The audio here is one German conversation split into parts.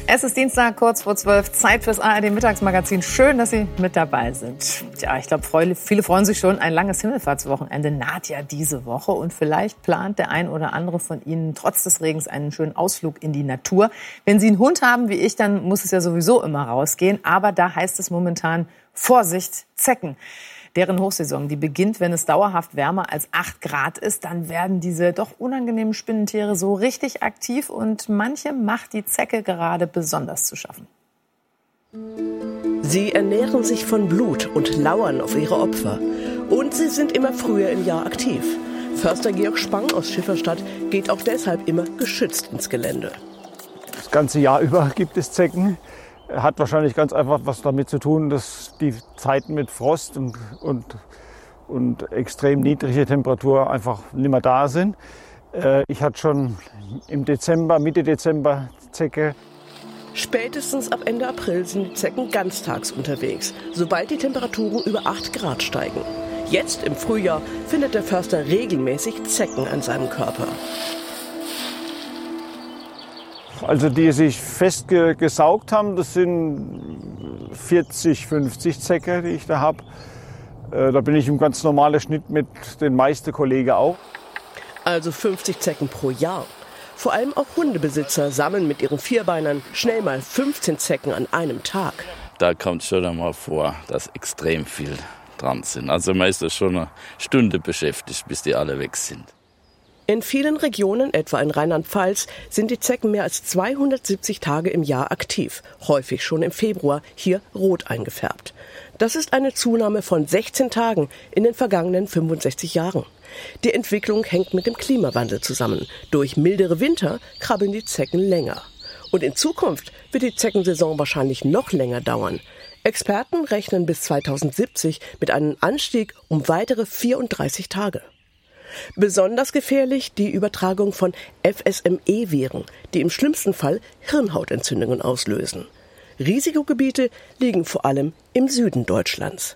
Es ist Dienstag, kurz vor 12, Zeit fürs ARD-Mittagsmagazin. Schön, dass Sie mit dabei sind. Ja, ich glaube, viele freuen sich schon. Ein langes Himmelfahrtswochenende naht ja diese Woche. Und vielleicht plant der ein oder andere von Ihnen trotz des Regens einen schönen Ausflug in die Natur. Wenn Sie einen Hund haben wie ich, dann muss es ja sowieso immer rausgehen. Aber da heißt es momentan Vorsicht, Zecken. Deren Hochsaison, die beginnt, wenn es dauerhaft wärmer als 8 Grad ist. Dann werden diese doch unangenehmen Spinnentiere so richtig aktiv. Und manchem macht die Zecke gerade besonders zu schaffen. Sie ernähren sich von Blut und lauern auf ihre Opfer. Und sie sind immer früher im Jahr aktiv. Förster Georg Spang aus Schifferstadt geht auch deshalb immer geschützt ins Gelände. Das ganze Jahr über gibt es Zecken. Hat wahrscheinlich ganz einfach was damit zu tun, dass die Zeiten mit Frost und extrem niedrige Temperatur einfach nicht mehr da sind. Ich hatte schon im Dezember, Mitte Dezember Zecke. Spätestens ab Ende April sind die Zecken ganztags unterwegs, sobald die Temperaturen über 8 Grad steigen. Jetzt im Frühjahr findet der Förster regelmäßig Zecken an seinem Körper. Also die sich festgesaugt haben, das sind 40, 50 Zecke, die ich da habe. Da bin ich im ganz normalen Schnitt mit den meisten Kollegen auch. Also 50 Zecken pro Jahr. Vor allem auch Hundebesitzer sammeln mit ihren Vierbeinern schnell mal 15 Zecken an einem Tag. Da kommt schon einmal vor, dass extrem viel dran sind. Also meistens schon eine Stunde beschäftigt, bis die alle weg sind. In vielen Regionen, etwa in Rheinland-Pfalz, sind die Zecken mehr als 270 Tage im Jahr aktiv. Häufig schon im Februar, hier rot eingefärbt. Das ist eine Zunahme von 16 Tagen in den vergangenen 65 Jahren. Die Entwicklung hängt mit dem Klimawandel zusammen. Durch mildere Winter krabbeln die Zecken länger. Und in Zukunft wird die Zeckensaison wahrscheinlich noch länger dauern. Experten rechnen bis 2070 mit einem Anstieg um weitere 34 Tage. Besonders gefährlich die Übertragung von FSME-Viren, die im schlimmsten Fall Hirnhautentzündungen auslösen. Risikogebiete liegen vor allem im Süden Deutschlands.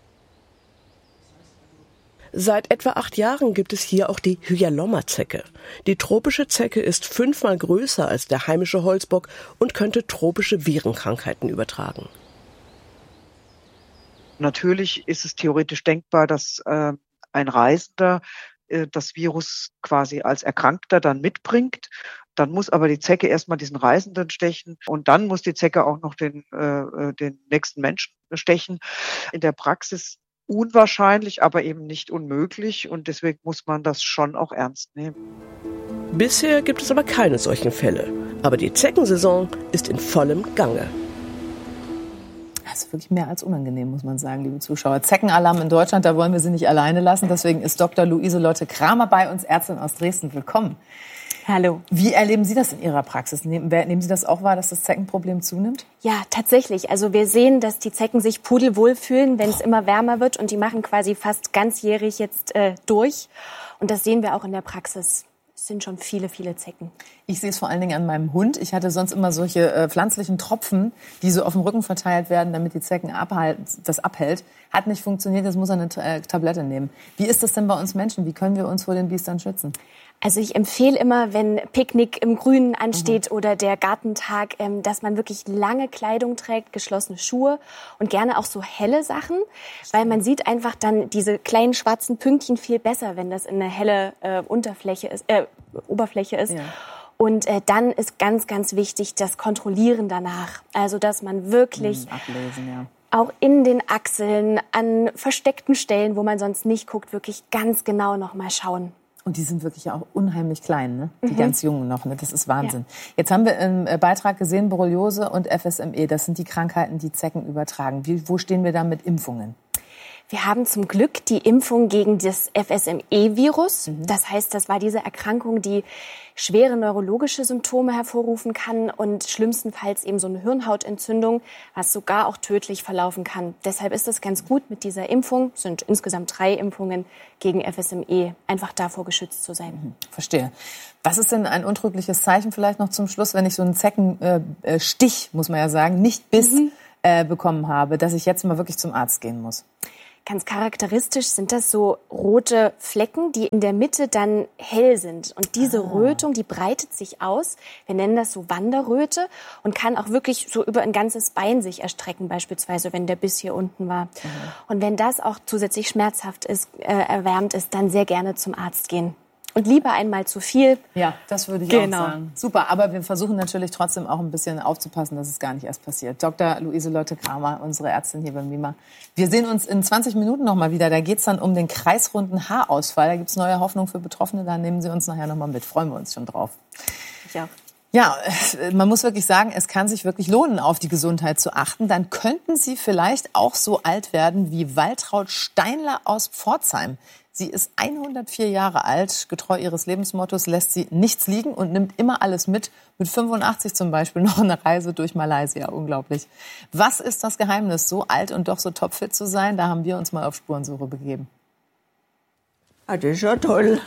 Seit etwa 8 Jahren gibt es hier auch die Hyalomma-Zecke. Die tropische Zecke ist 5-mal größer als der heimische Holzbock und könnte tropische Virenkrankheiten übertragen. Natürlich ist es theoretisch denkbar, dass ein Reisender das Virus quasi als Erkrankter dann mitbringt. Dann muss aber die Zecke erstmal diesen Reisenden stechen und dann muss die Zecke auch noch den nächsten Menschen stechen. In der Praxis unwahrscheinlich, aber eben nicht unmöglich und deswegen muss man das schon auch ernst nehmen. Bisher gibt es aber keine solchen Fälle. Aber die Zeckensaison ist in vollem Gange. Das ist wirklich mehr als unangenehm, muss man sagen, liebe Zuschauer. Zeckenalarm in Deutschland, da wollen wir Sie nicht alleine lassen. Deswegen ist Dr. Luise-Lotte Kramer bei uns, Ärztin aus Dresden. Willkommen. Hallo. Wie erleben Sie das in Ihrer Praxis? Nehmen Sie das auch wahr, dass das Zeckenproblem zunimmt? Ja, tatsächlich. Also wir sehen, dass die Zecken sich pudelwohl fühlen, wenn es immer wärmer wird. Und die machen quasi fast ganzjährig jetzt durch. Und das sehen wir auch in der Praxis. Es sind schon viele, viele Zecken. Ich sehe es vor allen Dingen an meinem Hund. Ich hatte sonst immer solche pflanzlichen Tropfen, die so auf dem Rücken verteilt werden, damit die Zecken das abhält. Hat nicht funktioniert, jetzt muss er eine Tablette nehmen. Wie ist das denn bei uns Menschen? Wie können wir uns vor den Biestern schützen? Also ich empfehle immer, wenn Picknick im Grünen ansteht oder der Gartentag, dass man wirklich lange Kleidung trägt, geschlossene Schuhe und gerne auch so helle Sachen, weil man sieht einfach dann diese kleinen schwarzen Pünktchen viel besser, wenn das in eine helle Oberfläche ist. Ja. Und dann ist ganz, ganz wichtig das Kontrollieren danach. Also dass man wirklich ablesen, ja. Auch in den Achseln, an versteckten Stellen, wo man sonst nicht guckt, wirklich ganz genau noch mal schauen. Und die sind wirklich auch unheimlich klein, ne? Die ganz Jungen noch, ne? Das ist Wahnsinn. Ja. Jetzt haben wir im Beitrag gesehen, Borreliose und FSME, das sind die Krankheiten, die Zecken übertragen. Wo stehen wir da mit Impfungen? Wir haben zum Glück die Impfung gegen das FSME-Virus. Das heißt, das war diese Erkrankung, die schwere neurologische Symptome hervorrufen kann und schlimmstenfalls eben so eine Hirnhautentzündung, was sogar auch tödlich verlaufen kann. Deshalb ist es ganz gut mit dieser Impfung, es sind insgesamt 3 Impfungen gegen FSME, einfach davor geschützt zu sein. Verstehe. Was ist denn ein untrügliches Zeichen vielleicht noch zum Schluss, wenn ich so einen Zeckenstich, muss man ja sagen, nicht Biss bekommen habe, dass ich jetzt mal wirklich zum Arzt gehen muss? Ganz charakteristisch sind das so rote Flecken, die in der Mitte dann hell sind. Und diese Rötung, die breitet sich aus. Wir nennen das so Wanderröte und kann auch wirklich so über ein ganzes Bein sich erstrecken, beispielsweise, wenn der Biss hier unten war. Und wenn das auch zusätzlich schmerzhaft ist, erwärmt ist, dann sehr gerne zum Arzt gehen. Und lieber einmal zu viel. Ja, das würde ich auch sagen. Super, aber wir versuchen natürlich trotzdem auch ein bisschen aufzupassen, dass es gar nicht erst passiert. Dr. Luise-Lotte Kramer, unsere Ärztin hier beim MiMA. Wir sehen uns in 20 Minuten noch mal wieder. Da geht es dann um den kreisrunden Haarausfall. Da gibt es neue Hoffnung für Betroffene. Da nehmen Sie uns nachher noch mal mit. Freuen wir uns schon drauf. Ja. Ja, man muss wirklich sagen, es kann sich wirklich lohnen, auf die Gesundheit zu achten. Dann könnten Sie vielleicht auch so alt werden wie Waltraud Steinle aus Pforzheim. Sie ist 104 Jahre alt, getreu ihres Lebensmottos lässt sie nichts liegen und nimmt immer alles mit. Mit 85 zum Beispiel noch eine Reise durch Malaysia. Unglaublich. Was ist das Geheimnis, so alt und doch so topfit zu sein? Da haben wir uns mal auf Spurensuche begeben. Ah, das ist ja toll.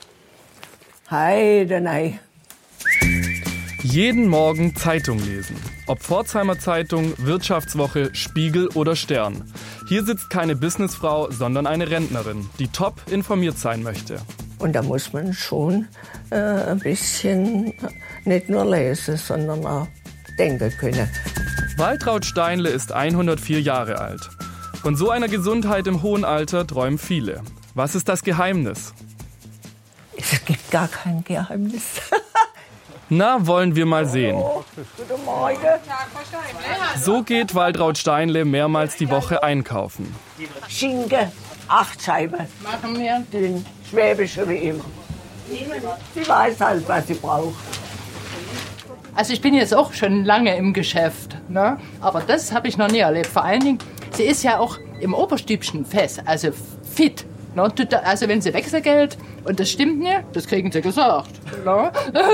Heide, nein. Jeden Morgen Zeitung lesen. Ob Pforzheimer Zeitung, Wirtschaftswoche, Spiegel oder Stern. Hier sitzt keine Businessfrau, sondern eine Rentnerin, die top informiert sein möchte. Und da muss man schon ein bisschen nicht nur lesen, sondern auch denken können. Waltraud Steinle ist 104 Jahre alt. Von so einer Gesundheit im hohen Alter träumen viele. Was ist das Geheimnis? Es gibt gar kein Geheimnis. Na, wollen wir mal sehen. Guten Morgen. So geht Waltraud Steinle mehrmals die Woche einkaufen. Schinken, 8 Scheiben. Machen wir. Den Schwäbische wie immer. Sie weiß halt, was sie braucht. Also ich bin jetzt auch schon lange im Geschäft, ne? Aber das habe ich noch nie erlebt. Vor allen Dingen, sie ist ja auch im Oberstübchen fest, also fit. Ne? Also wenn sie Wechselgeld, und das stimmt nicht, das kriegen sie gesagt. Ne?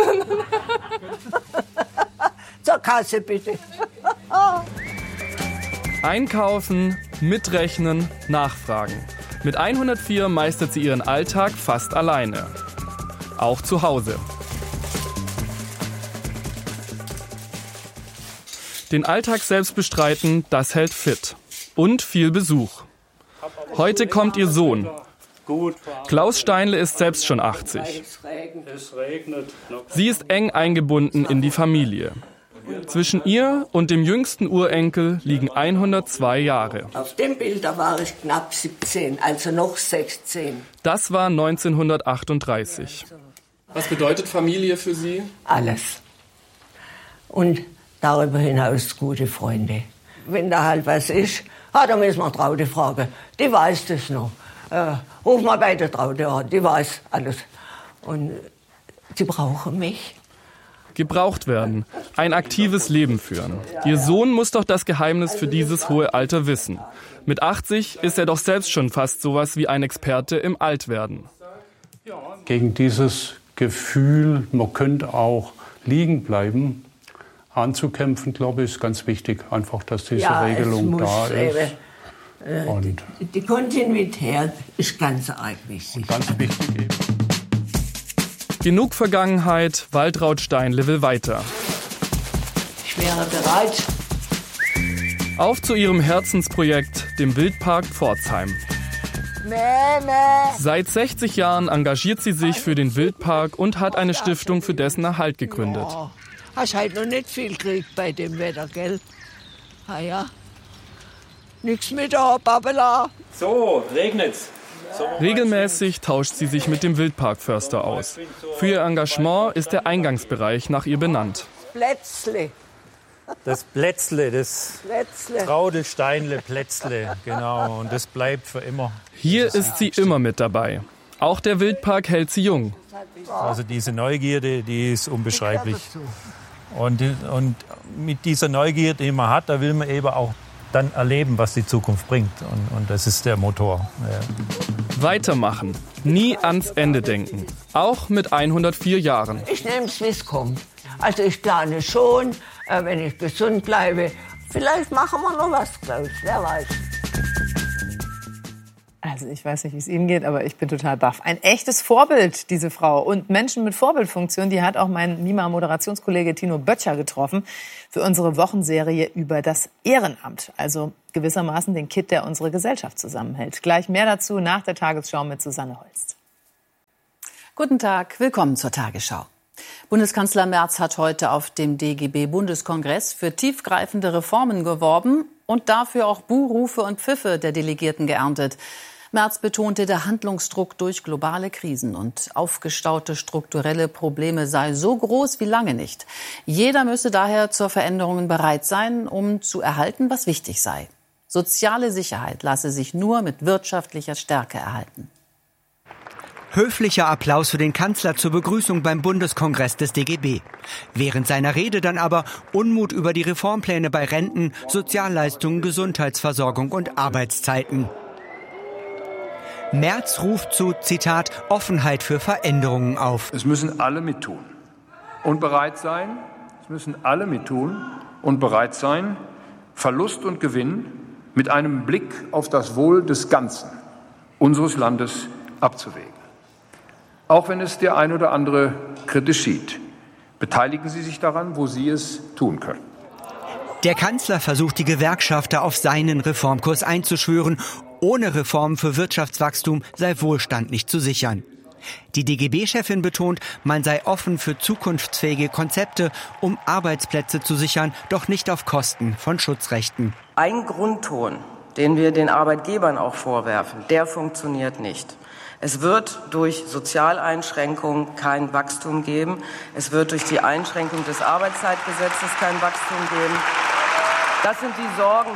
Zur Kasse bitte. Einkaufen, mitrechnen, nachfragen. Mit 104 meistert sie ihren Alltag fast alleine. Auch zu Hause. Den Alltag selbst bestreiten, das hält fit. Und viel Besuch. Heute kommt ihr Sohn. Klaus Steinle ist selbst schon 80. Sie ist eng eingebunden in die Familie. Zwischen ihr und dem jüngsten Urenkel liegen 102 Jahre. Auf dem Bild da war ich knapp 17, also noch 16. Das war 1938. Was bedeutet Familie für Sie? Alles. Und darüber hinaus gute Freunde. Wenn da halt was ist, dann müssen wir Traute fragen. Die weiß das noch. Ruf mal bei der Traute an, die weiß alles. Und sie brauchen mich. Gebraucht werden, ein aktives Leben führen. Ihr Sohn muss doch das Geheimnis für dieses hohe Alter wissen. Mit 80 ist er doch selbst schon fast sowas wie ein Experte im Altwerden. Gegen dieses Gefühl, man könnte auch liegen bleiben, anzukämpfen, glaube ich, ist ganz wichtig. Einfach, dass diese Regelung da ist. Und die Kontinuität ist ganz arg wichtig. Ganz wichtig eben. Genug Vergangenheit, Waltraud Steinle will weiter. Ich wäre bereit. Auf zu ihrem Herzensprojekt, dem Wildpark Pforzheim. Seit 60 Jahren engagiert sie sich für den Wildpark und hat eine Stiftung für dessen Erhalt gegründet. Ja, hast halt noch nicht viel gekriegt bei dem Wetter, gell? Ah ja. Nix mit da, Babela. So, regnet's. Regelmäßig tauscht sie sich mit dem Wildparkförster aus. Für ihr Engagement ist der Eingangsbereich nach ihr benannt. Plätzle. Das Plätzle, das Traudl Steinle Plätzle, genau. Und das bleibt für immer. Hier ist sie immer mit dabei. Auch der Wildpark hält sie jung. Also diese Neugierde, die ist unbeschreiblich. Und mit dieser Neugier, die man hat, da will man eben auch dann erleben, was die Zukunft bringt. Und das ist der Motor. Ja. Weitermachen. Nie ans Ende denken. Auch mit 104 Jahren. Ich nehme es, wie es kommt. Also ich plane schon, wenn ich gesund bleibe. Vielleicht machen wir noch was, Klaus. Wer weiß. Also ich weiß nicht, wie es Ihnen geht, aber ich bin total baff. Ein echtes Vorbild, diese Frau. Und Menschen mit Vorbildfunktion, die hat auch mein MiMA-Moderationskollege Tino Böttcher getroffen für unsere Wochenserie über das Ehrenamt. Also gewissermaßen den Kitt, der unsere Gesellschaft zusammenhält. Gleich mehr dazu nach der Tagesschau mit Susanne Holst. Guten Tag, willkommen zur Tagesschau. Bundeskanzler Merz hat heute auf dem DGB-Bundeskongress für tiefgreifende Reformen geworben und dafür auch Buhrufe und Pfiffe der Delegierten geerntet. Merz betonte, der Handlungsdruck durch globale Krisen und aufgestaute strukturelle Probleme sei so groß wie lange nicht. Jeder müsse daher zur Veränderung bereit sein, um zu erhalten, was wichtig sei. Soziale Sicherheit lasse sich nur mit wirtschaftlicher Stärke erhalten. Höflicher Applaus für den Kanzler zur Begrüßung beim Bundeskongress des DGB. Während seiner Rede dann aber Unmut über die Reformpläne bei Renten, Sozialleistungen, Gesundheitsversorgung und Arbeitszeiten. Merz ruft zu, Zitat, Offenheit für Veränderungen auf. Es müssen alle mittun und bereit sein. Es müssen alle mittun und bereit sein, Verlust und Gewinn mit einem Blick auf das Wohl des Ganzen unseres Landes abzuwägen. Auch wenn es der ein oder andere kritisch sieht, beteiligen Sie sich daran, wo Sie es tun können. Der Kanzler versucht, die Gewerkschafter auf seinen Reformkurs einzuschwören. Ohne Reformen für Wirtschaftswachstum sei Wohlstand nicht zu sichern. Die DGB-Chefin betont, man sei offen für zukunftsfähige Konzepte, um Arbeitsplätze zu sichern, doch nicht auf Kosten von Schutzrechten. Ein Grundton, den wir den Arbeitgebern auch vorwerfen, der funktioniert nicht. Es wird durch Sozialeinschränkungen kein Wachstum geben. Es wird durch die Einschränkung des Arbeitszeitgesetzes kein Wachstum geben. Das sind die Sorgen,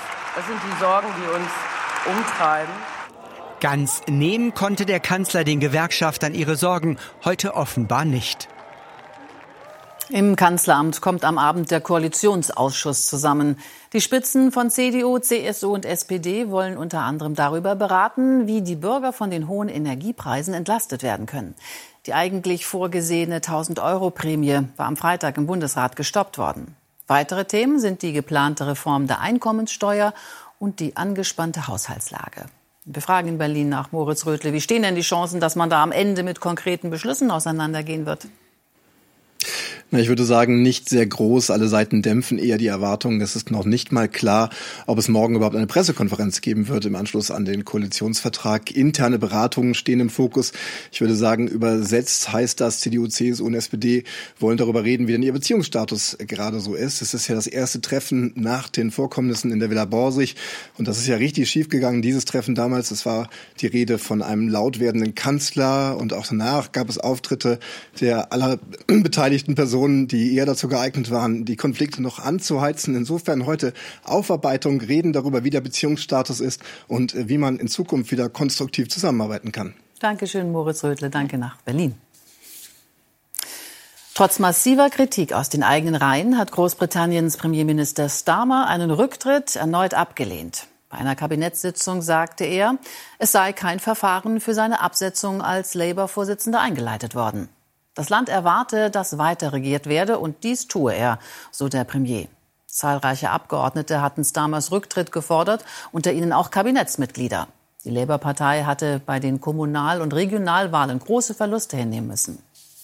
die uns umtreiben. Ganz nehmen konnte der Kanzler den Gewerkschaftern ihre Sorgen heute offenbar nicht. Im Kanzleramt kommt am Abend der Koalitionsausschuss zusammen. Die Spitzen von CDU, CSU und SPD wollen unter anderem darüber beraten, wie die Bürger von den hohen Energiepreisen entlastet werden können. Die eigentlich vorgesehene 1.000-Euro-Prämie war am Freitag im Bundesrat gestoppt worden. Weitere Themen sind die geplante Reform der Einkommenssteuer und die angespannte Haushaltslage. Wir fragen in Berlin nach Moritz Rötle. Wie stehen denn die Chancen, dass man da am Ende mit konkreten Beschlüssen auseinandergehen wird? Ich würde sagen, nicht sehr groß. Alle Seiten dämpfen eher die Erwartungen. Es ist noch nicht mal klar, ob es morgen überhaupt eine Pressekonferenz geben wird im Anschluss an den Koalitionsvertrag. Interne Beratungen stehen im Fokus. Ich würde sagen, übersetzt heißt das, CDU, CSU und SPD wollen darüber reden, wie denn ihr Beziehungsstatus gerade so ist. Es ist ja das erste Treffen nach den Vorkommnissen in der Villa Borsig. Und das ist ja richtig schief gegangen, dieses Treffen damals. Es war die Rede von einem laut werdenden Kanzler und auch danach gab es Auftritte der aller beteiligten Personen, die eher dazu geeignet waren, die Konflikte noch anzuheizen. Insofern heute Aufarbeitung, reden darüber, wie der Beziehungsstatus ist und wie man in Zukunft wieder konstruktiv zusammenarbeiten kann. Dankeschön, Moritz Rötle. Danke nach Berlin. Trotz massiver Kritik aus den eigenen Reihen hat Großbritanniens Premierminister Starmer einen Rücktritt erneut abgelehnt. Bei einer Kabinettssitzung sagte er, es sei kein Verfahren für seine Absetzung als Labour-Vorsitzender eingeleitet worden. Das Land erwarte, dass weiter regiert werde und dies tue er, so der Premier. Zahlreiche Abgeordnete hatten Starmers Rücktritt gefordert, unter ihnen auch Kabinettsmitglieder. Die Labour-Partei hatte bei den Kommunal- und Regionalwahlen große Verluste hinnehmen müssen.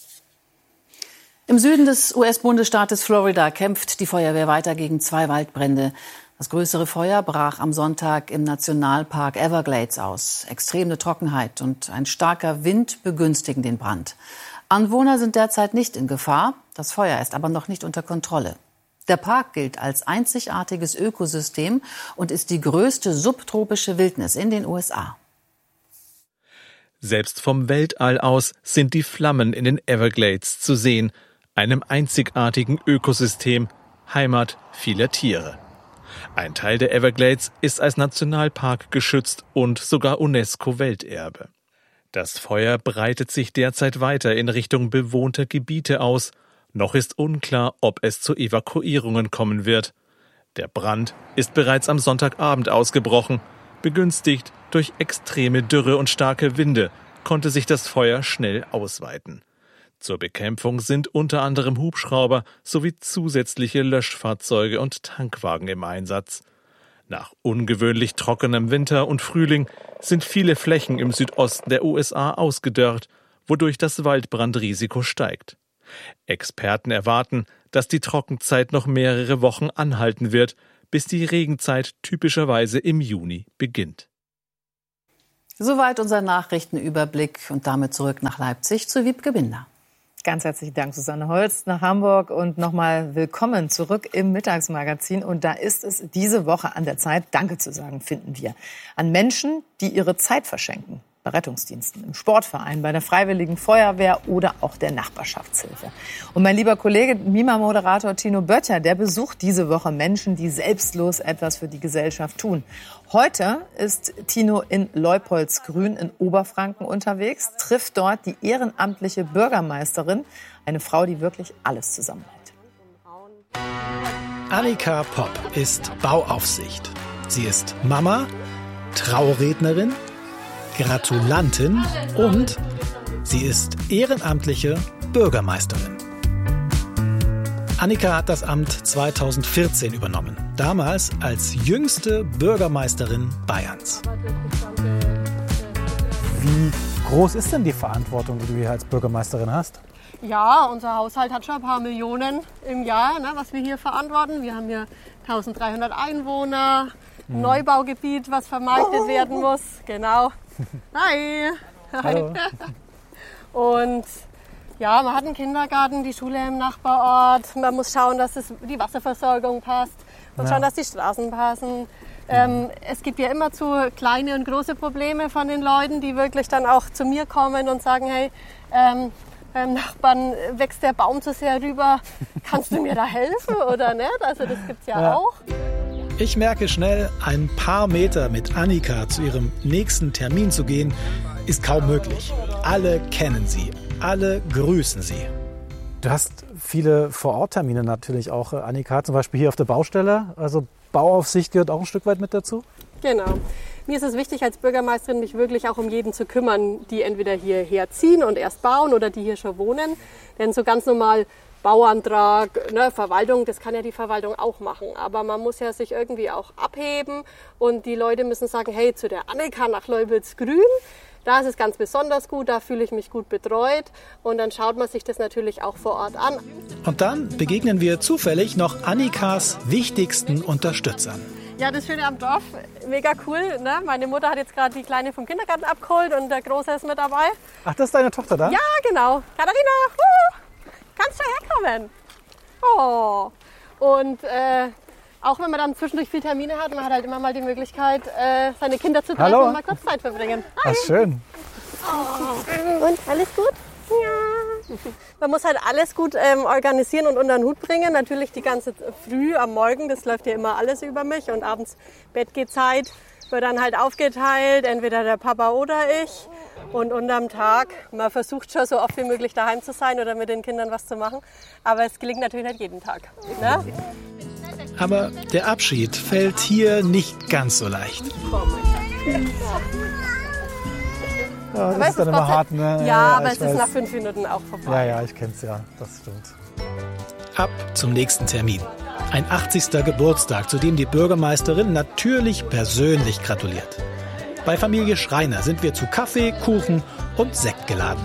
Im Süden des US-Bundesstaates Florida kämpft die Feuerwehr weiter gegen 2 Waldbrände. Das größere Feuer brach am Sonntag im Nationalpark Everglades aus. Extreme Trockenheit und ein starker Wind begünstigen den Brand. Anwohner sind derzeit nicht in Gefahr, das Feuer ist aber noch nicht unter Kontrolle. Der Park gilt als einzigartiges Ökosystem und ist die größte subtropische Wildnis in den USA. Selbst vom Weltall aus sind die Flammen in den Everglades zu sehen, einem einzigartigen Ökosystem, Heimat vieler Tiere. Ein Teil der Everglades ist als Nationalpark geschützt und sogar UNESCO-Welterbe. Das Feuer breitet sich derzeit weiter in Richtung bewohnter Gebiete aus. Noch ist unklar, ob es zu Evakuierungen kommen wird. Der Brand ist bereits am Sonntagabend ausgebrochen. Begünstigt durch extreme Dürre und starke Winde konnte sich das Feuer schnell ausweiten. Zur Bekämpfung sind unter anderem Hubschrauber sowie zusätzliche Löschfahrzeuge und Tankwagen im Einsatz. Nach ungewöhnlich trockenem Winter und Frühling sind viele Flächen im Südosten der USA ausgedörrt, wodurch das Waldbrandrisiko steigt. Experten erwarten, dass die Trockenzeit noch mehrere Wochen anhalten wird, bis die Regenzeit typischerweise im Juni beginnt. Soweit unser Nachrichtenüberblick und damit zurück nach Leipzig zu Wiebke Binder. Ganz herzlichen Dank, Susanne Holst, nach Hamburg und nochmal willkommen zurück im Mittagsmagazin. Und da ist es diese Woche an der Zeit, Danke zu sagen, finden wir, an Menschen, die ihre Zeit verschenken. Bei Rettungsdiensten, im Sportverein, bei der Freiwilligen Feuerwehr oder auch der Nachbarschaftshilfe. Und mein lieber Kollege, MIMA-Moderator Tino Böttcher, der besucht diese Woche Menschen, die selbstlos etwas für die Gesellschaft tun. Heute ist Tino in Leupoldsgrün in Oberfranken unterwegs, trifft dort die ehrenamtliche Bürgermeisterin, eine Frau, die wirklich alles zusammenhält. Annika Popp ist Bauaufsicht. Sie ist Mama, Traurednerin, Gratulantin und sie ist ehrenamtliche Bürgermeisterin. Annika hat das Amt 2014 übernommen, damals als jüngste Bürgermeisterin Bayerns. Wie groß ist denn die Verantwortung, die du hier als Bürgermeisterin hast? Ja, unser Haushalt hat schon ein paar Millionen im Jahr, was wir hier verantworten. Wir haben hier 1300 Einwohner, ein Neubaugebiet, was vermarktet werden muss. Genau. Hi. Hallo. Und ja, man hat einen Kindergarten, die Schule im Nachbarort. Man muss schauen, dass die Wasserversorgung passt. Man muss schauen, dass die Straßen passen. Es gibt ja immer zu kleine und große Probleme von den Leuten, die wirklich dann auch zu mir kommen und sagen, hey, beim Nachbarn wächst der Baum zu sehr rüber. Kannst du mir da helfen oder nicht? Also das gibt's ja auch. Ich merke schnell, ein paar Meter mit Annika zu ihrem nächsten Termin zu gehen, ist kaum möglich. Alle kennen sie, alle grüßen sie. Du hast viele Vor-Ort-Termine natürlich auch, Annika, zum Beispiel hier auf der Baustelle. Also Bauaufsicht gehört auch ein Stück weit mit dazu? Genau. Mir ist es wichtig als Bürgermeisterin, mich wirklich auch um jeden zu kümmern, die entweder hierher ziehen und erst bauen oder die hier schon wohnen. Denn so ganz normal Bauantrag, Verwaltung, das kann ja die Verwaltung auch machen. Aber man muss ja sich irgendwie auch abheben und die Leute müssen sagen, hey, zu der Annika nach Leupoldsgrün, da ist es ganz besonders gut, da fühle ich mich gut betreut und dann schaut man sich das natürlich auch vor Ort an. Und dann begegnen wir zufällig noch Annikas wichtigsten Unterstützern. Ja, das Schöne am Dorf, mega cool. Ne? Meine Mutter hat jetzt gerade die Kleine vom Kindergarten abgeholt und der Große ist mit dabei. Ach, das ist deine Tochter da? Ja, genau. Katharina, kannst du herkommen? Oh. Und auch wenn man dann zwischendurch viel Termine hat, man hat halt immer mal die Möglichkeit, seine Kinder zu treffen und mal kurz Zeit verbringen. Ach, schön. Oh. Und alles gut? Ja. Man muss halt alles gut organisieren und unter den Hut bringen. Natürlich die ganze Früh am Morgen, das läuft ja immer alles über mich. Und abends Bettgehzeit wird dann halt aufgeteilt, entweder der Papa oder ich. Und unterm Tag, man versucht schon so oft wie möglich daheim zu sein oder mit den Kindern was zu machen. Aber es gelingt natürlich nicht jeden Tag. Ne? Aber der Abschied fällt hier nicht ganz so leicht. Ja, das ist dann immer hart, ne? Ja, aber es ist nach 5 Minuten auch vorbei. Ja, ich kenn's ja, das stimmt. Ab zum nächsten Termin. Ein 80. Geburtstag, zu dem die Bürgermeisterin natürlich persönlich gratuliert. Bei Familie Schreiner sind wir zu Kaffee, Kuchen und Sekt geladen.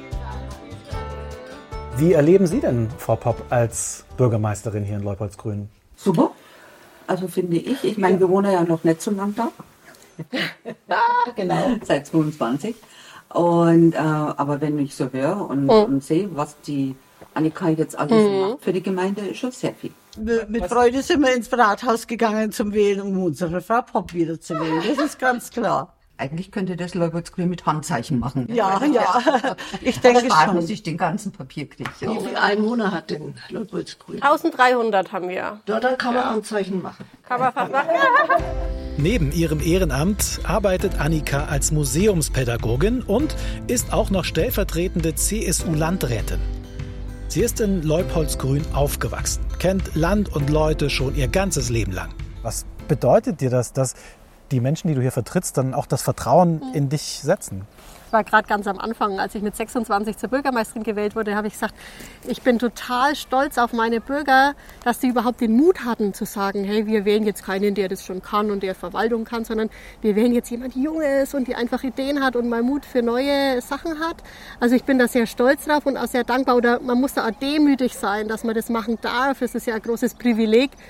Wie erleben Sie denn, Frau Popp, als Bürgermeisterin hier in Leupoldsgrün? Super. Also finde ich. Ich meine, wir wohnen ja noch nicht so lange da. Genau, seit 22. Und, aber wenn ich so höre und sehe, was die Annika jetzt alles macht für die Gemeinde, ist schon sehr viel. Mit Freude sind wir ins Rathaus gegangen zum Wählen, um unsere Frau Popp wieder zu wählen. Das ist ganz klar. Eigentlich könnte das Leupoldsgrün mit Handzeichen machen. Ja. Ich denke schon. Muss ich den ganzen Papierkrieg. Wie viele Einwohner hat denn Leupoldsgrün? 1300 haben wir. Ja, dann kann man Handzeichen machen. Kann man fast machen. Neben ihrem Ehrenamt arbeitet Annika als Museumspädagogin und ist auch noch stellvertretende CSU-Landrätin. Sie ist in Leupoldsgrün aufgewachsen, kennt Land und Leute schon ihr ganzes Leben lang. Was bedeutet dir das, dass die Menschen, die du hier vertrittst, dann auch das Vertrauen in dich setzen? Ich war gerade ganz am Anfang, als ich mit 26 zur Bürgermeisterin gewählt wurde, habe ich gesagt, ich bin total stolz auf meine Bürger, dass sie überhaupt den Mut hatten zu sagen, hey, wir wählen jetzt keinen, der das schon kann und der Verwaltung kann, sondern wir wählen jetzt jemand Junges und die einfach Ideen hat und mal Mut für neue Sachen hat. Also ich bin da sehr stolz drauf und auch sehr dankbar. Oder man muss da auch demütig sein, dass man das machen darf. Es ist ja ein großes Privileg,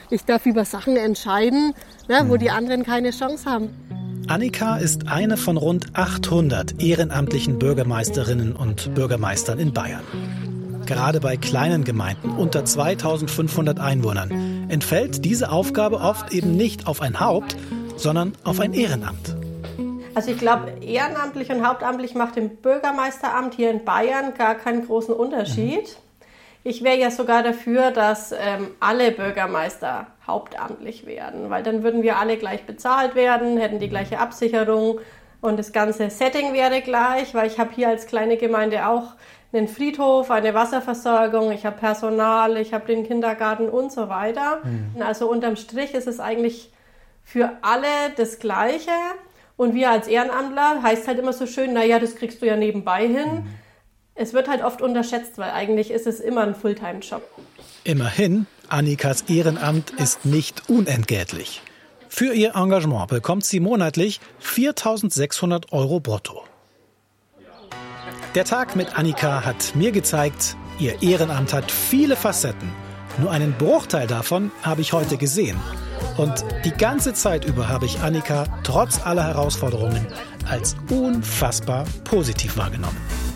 Ich darf über Sachen entscheiden, wo die anderen keine Chance haben. Annika ist eine von rund 800 ehrenamtlichen Bürgermeisterinnen und Bürgermeistern in Bayern. Gerade bei kleinen Gemeinden unter 2500 Einwohnern entfällt diese Aufgabe oft eben nicht auf ein Haupt, sondern auf ein Ehrenamt. Also ich glaube, ehrenamtlich und hauptamtlich macht im Bürgermeisteramt hier in Bayern gar keinen großen Unterschied. Ich wäre ja sogar dafür, dass alle Bürgermeister hauptamtlich werden, weil dann würden wir alle gleich bezahlt werden, hätten die gleiche Absicherung und das ganze Setting wäre gleich, weil ich habe hier als kleine Gemeinde auch einen Friedhof, eine Wasserversorgung, ich habe Personal, ich habe den Kindergarten und so weiter. Also unterm Strich ist es eigentlich für alle das Gleiche und wir als Ehrenamtler, heißt halt immer so schön, naja, das kriegst du ja nebenbei hin. Es wird halt oft unterschätzt, weil eigentlich ist es immer ein Fulltime-Job. Immerhin, Annikas Ehrenamt ist nicht unentgeltlich. Für ihr Engagement bekommt sie monatlich 4.600 € brutto. Der Tag mit Annika hat mir gezeigt, ihr Ehrenamt hat viele Facetten. Nur einen Bruchteil davon habe ich heute gesehen. Und die ganze Zeit über habe ich Annika trotz aller Herausforderungen als unfassbar positiv wahrgenommen.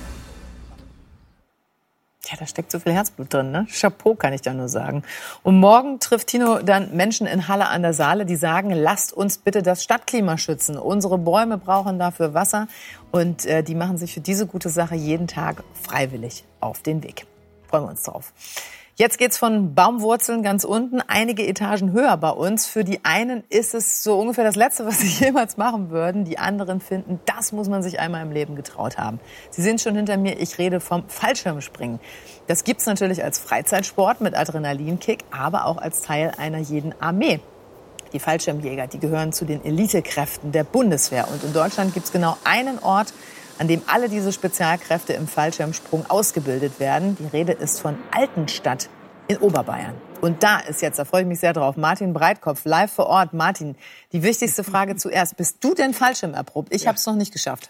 Ja, da steckt so viel Herzblut drin, ne? Chapeau, kann ich da nur sagen. Und morgen trifft Tino dann Menschen in Halle an der Saale, die sagen, lasst uns bitte das Stadtklima schützen. Unsere Bäume brauchen dafür Wasser. Und die machen sich für diese gute Sache jeden Tag freiwillig auf den Weg. Freuen wir uns drauf. Jetzt geht's von Baumwurzeln ganz unten, einige Etagen höher bei uns. Für die einen ist es so ungefähr das Letzte, was sie jemals machen würden. Die anderen finden, das muss man sich einmal im Leben getraut haben. Sie sind schon hinter mir, ich rede vom Fallschirmspringen. Das gibt's natürlich als Freizeitsport mit Adrenalinkick, aber auch als Teil einer jeden Armee. Die Fallschirmjäger, die gehören zu den Elitekräften der Bundeswehr. Und in Deutschland gibt's genau einen Ort, an dem alle diese Spezialkräfte im Fallschirmsprung ausgebildet werden. Die Rede ist von Altenstadt in Oberbayern. Und da ist jetzt, da freue ich mich sehr drauf, Martin Breitkopf, live vor Ort. Martin, die wichtigste Frage zuerst. Bist du denn Fallschirm erprobt? Ich habe es noch nicht geschafft.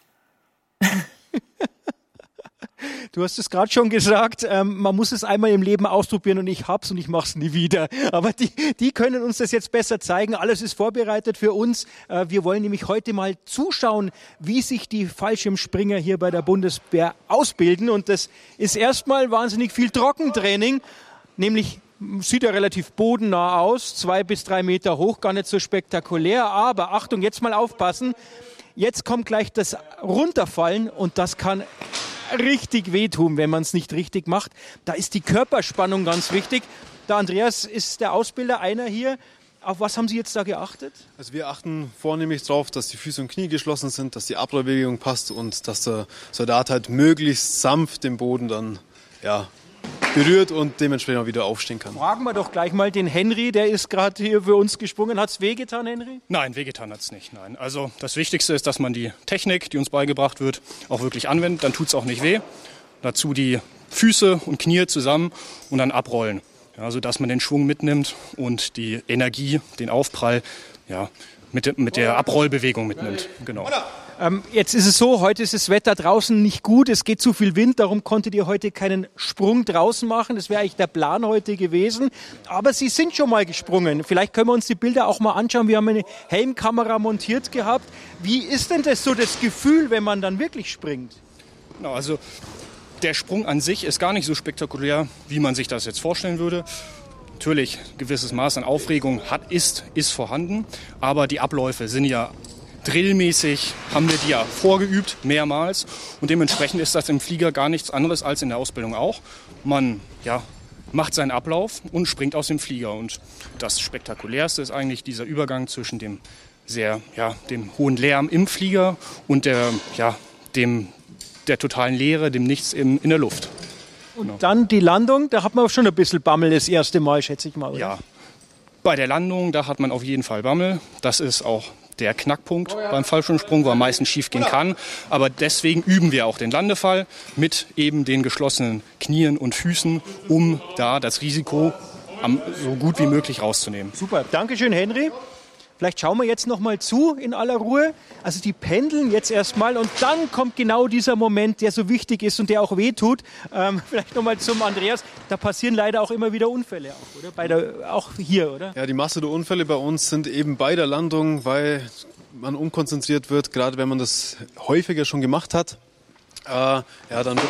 Du hast es gerade schon gesagt, man muss es einmal im Leben ausprobieren und ich hab's und ich mach's nie wieder. Aber die können uns das jetzt besser zeigen. Alles ist vorbereitet für uns. Wir wollen nämlich heute mal zuschauen, wie sich die Fallschirmspringer hier bei der Bundeswehr ausbilden. Und das ist erstmal wahnsinnig viel Trockentraining, nämlich sieht ja relativ bodennah aus, 2 bis 3 Meter hoch, gar nicht so spektakulär. Aber Achtung, jetzt mal aufpassen. Jetzt kommt gleich das Runterfallen und das kann richtig wehtun, wenn man es nicht richtig macht. Da ist die Körperspannung ganz wichtig. Der Andreas ist der Ausbilder, einer hier. Auf was haben Sie jetzt da geachtet? Also wir achten vornehmlich darauf, dass die Füße und Knie geschlossen sind, dass die Abrollbewegung passt und dass der Soldat halt möglichst sanft den Boden dann berührt und dementsprechend auch wieder aufstehen kann. Fragen wir doch gleich mal den Henry, der ist gerade hier für uns gesprungen. Hat es wehgetan, Henry? Nein, wehgetan hat es nicht. Nein. Also das Wichtigste ist, dass man die Technik, die uns beigebracht wird, auch wirklich anwendet. Dann tut es auch nicht weh. Dazu die Füße und Knie zusammen und dann abrollen. Ja, sodass man den Schwung mitnimmt und die Energie, den Aufprall mit der Abrollbewegung mitnimmt. Genau. Jetzt ist es so, heute ist das Wetter draußen nicht gut, es geht zu viel Wind, darum konntet ihr heute keinen Sprung draußen machen. Das wäre eigentlich der Plan heute gewesen. Aber Sie sind schon mal gesprungen. Vielleicht können wir uns die Bilder auch mal anschauen. Wir haben eine Helmkamera montiert gehabt. Wie ist denn das so das Gefühl, wenn man dann wirklich springt? Genau, also der Sprung an sich ist gar nicht so spektakulär, wie man sich das jetzt vorstellen würde. Natürlich, ein gewisses Maß an Aufregung ist vorhanden, aber die Abläufe sind ja drillmäßig, haben wir die ja vorgeübt, mehrmals. Und dementsprechend ist das im Flieger gar nichts anderes als in der Ausbildung auch. Man macht seinen Ablauf und springt aus dem Flieger. Und das Spektakulärste ist eigentlich dieser Übergang zwischen dem hohen Lärm im Flieger und der totalen Leere, dem Nichts in der Luft. Und dann die Landung, da hat man schon ein bisschen Bammel das erste Mal, schätze ich mal. Oder? Ja, bei der Landung, da hat man auf jeden Fall Bammel. Das ist auch der Knackpunkt beim Fallschirmsprung, wo am meisten schief gehen kann. Aber deswegen üben wir auch den Landefall mit eben den geschlossenen Knien und Füßen, um da das Risiko so gut wie möglich rauszunehmen. Super, Dankeschön, Henry. Vielleicht schauen wir jetzt noch mal zu in aller Ruhe. Also die pendeln jetzt erstmal und dann kommt genau dieser Moment, der so wichtig ist und der auch wehtut. Vielleicht noch mal zum Andreas. Da passieren leider auch immer wieder Unfälle, auch hier, oder? Ja, die Masse der Unfälle bei uns sind eben bei der Landung, weil man unkonzentriert wird, gerade wenn man das häufiger schon gemacht hat. Dann wird